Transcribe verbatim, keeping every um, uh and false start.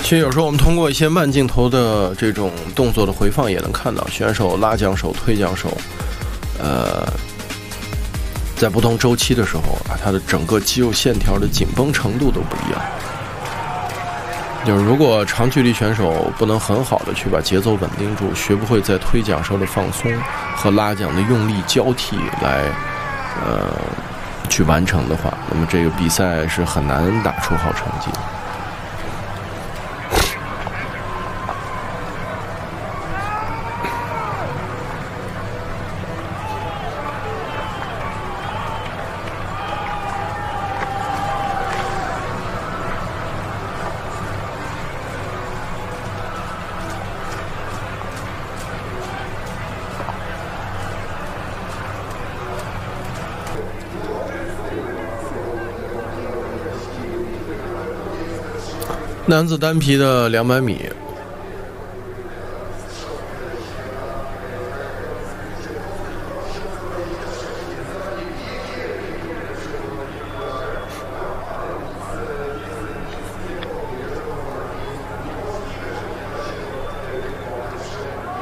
其实有时候我们通过一些慢镜头的这种动作的回放，也能看到选手拉桨手、推桨手，呃，在不同周期的时候啊，他的整个肌肉线条的紧绷程度都不一样。就是如果长距离选手不能很好的去把节奏稳定住，学不会在推桨时候的放松和拉桨的用力交替来，呃，去完成的话，那么这个比赛是很难打出好成绩的。男子单皮的两百米，